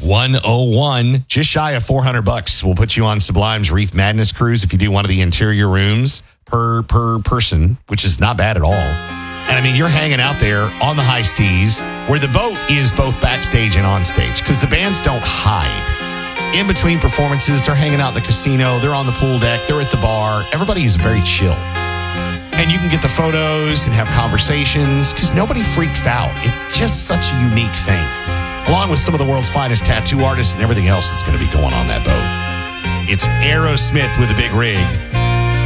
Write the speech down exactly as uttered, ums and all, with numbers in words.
one oh one, just shy of four hundred bucks. We'll put you on Sublime's Reef Madness cruise if you do one of the interior rooms per per person, which is not bad at all. And I mean, you're hanging out there on the high seas where the boat is both backstage and on stage because the bands don't hide. In between performances, they're hanging out in the casino, they're on the pool deck, they're at the bar. Everybody is very chill. And you can get the photos and have conversations because nobody freaks out. It's just such a unique thing. Along with some of the world's finest tattoo artists and everything else that's going to be going on that boat. It's Aerosmith with a big rig.